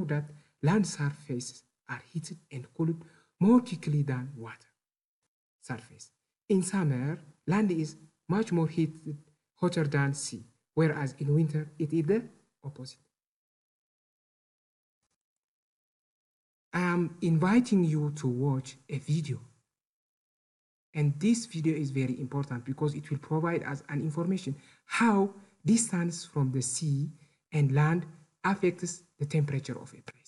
know that land surfaces are heated and cooled more quickly than water surface. In summer, land is much more hotter than sea, whereas in winter it is the opposite. I am inviting you to watch a video. And this video is very important because it will provide us an information how distance from the sea and land affects the temperature of a place.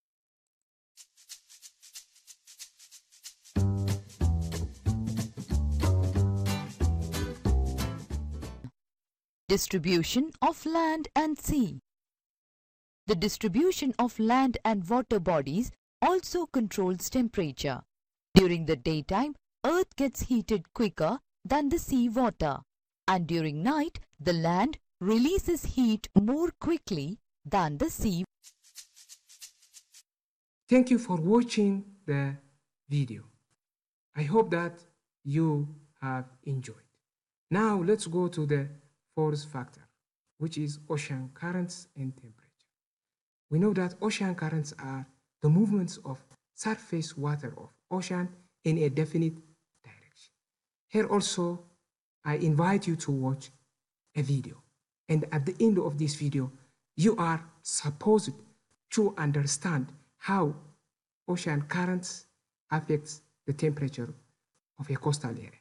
Distribution of land and sea. The distribution of land and water bodies also controls temperature. During the daytime, Earth gets heated quicker than the sea water, and during night, the land releases heat more quickly than the sea. Thank you for watching the video. I hope that you have enjoyed. Now let's go to the fourth factor, which is ocean currents and temperature. We know that ocean currents are the movements of surface water of ocean in a definite direction. Here also, I invite you to watch a video. And at the end of this video, you are supposed to understand how ocean currents affects the temperature of a coastal area.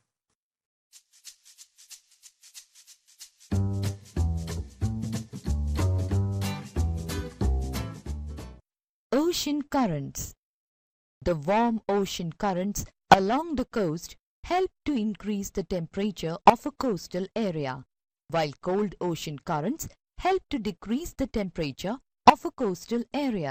Ocean currents. The warm ocean currents along the coast help to increase the temperature of a coastal area, while cold ocean currents help to decrease the temperature of a coastal area.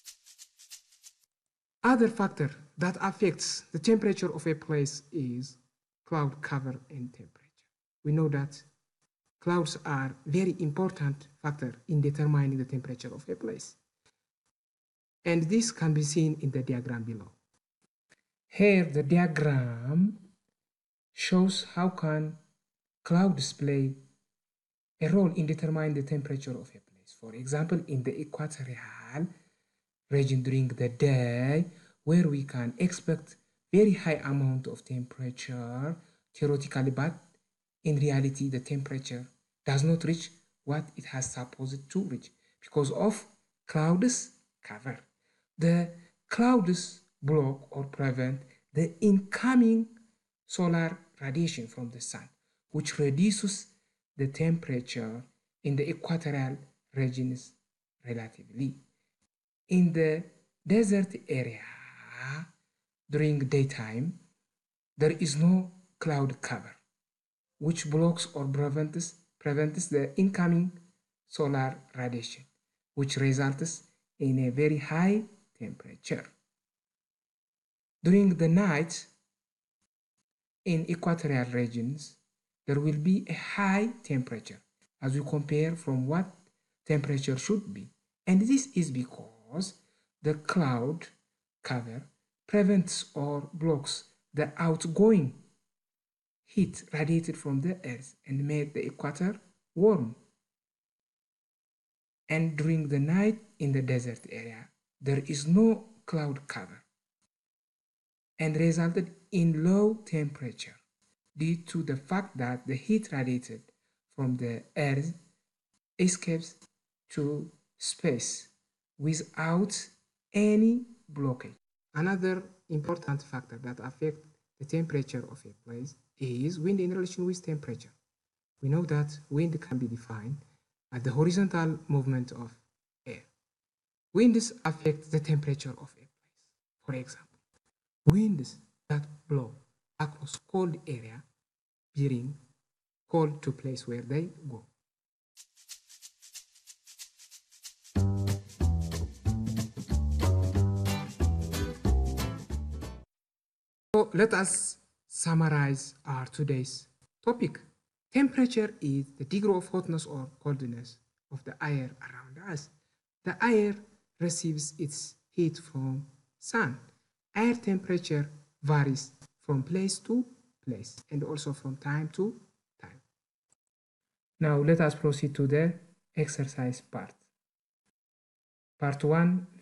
Other factor that affects the temperature of a place is cloud cover and temperature. We know that clouds are very important factor in determining the temperature of a place. And this can be seen in the diagram below. Here the diagram shows how can clouds play a role in determining the temperature of a place. For example, in the equatorial region during the day, where we can expect very high amount of temperature theoretically, but in reality the temperature does not reach what it has supposed to reach because of clouds cover. The clouds block or prevent the incoming solar radiation from the sun, which reduces the temperature in the equatorial regions relatively. In the desert area, during daytime, there is no cloud cover, which blocks or prevents the incoming solar radiation, which results in a very high temperature. During the night, in equatorial regions, there will be a high temperature as we compare from what temperature should be. And this is because the cloud cover prevents or blocks the outgoing heat radiated from the earth and made the equator warm. And during the night in the desert area, there is no cloud cover and resulted in low temperature due to the fact that the heat radiated from the earth escapes to space without any blockage. Another important factor that affects the temperature of a place is wind in relation with temperature. We know that wind can be defined as the horizontal movement of air. Winds affect the temperature of a place. For example, winds that blow across cold area bring cold to place where they go. So let us summarize our today's topic. Temperature is the degree of hotness or coldness of the air around us. The air receives its heat from sun. Air temperature varies from place to place and also from time to time. Now let us proceed to the exercise part. Part 1,